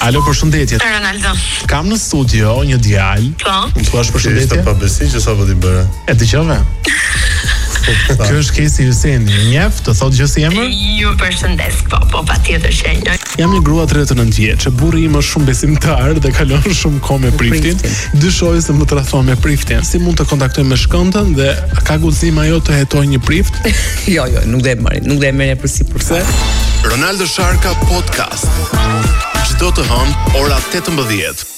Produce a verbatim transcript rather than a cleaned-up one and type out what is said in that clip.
Alo, përshëndetje. Ronaldo. Kam në studio një djalë. Po. Më thua përshëndetje? Ishte pa besi që sa po ti bëre. E dëgjove? Kjo është Kesi Hyseni, njef, të thotë gjë si emër? Ju përshëndes, po, po, patjetër që e njeh. Jam një grua tridhjetë e nëntë vjeçë, burri im është shumë besimtar dhe kalon shumë kohë me priftin. Dyshoj se më tradhton me priftin. Si mund të kontaktoj me shkëndën dhe ka guxim ajo të hetojë një prift? Jo, jo, nuk do e marr, nuk do e merr për sipërse. Ronaldo Sharka Podcast. Çdo të hënë ora tetëmbëdhjetë.